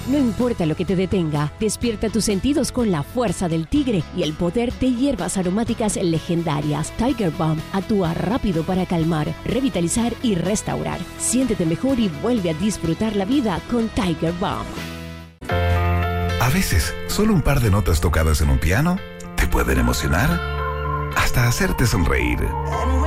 No importa lo que te detenga, despierta tus sentidos con la fuerza del tigre y el poder de hierbas aromáticas legendarias. Tiger Balm actúa rápido para calmar, revitalizar y restaurar. Siéntete mejor y vuelve a disfrutar la vida con Tiger Balm. A veces, solo un par de notas tocadas en un piano te pueden emocionar hasta hacerte sonreír.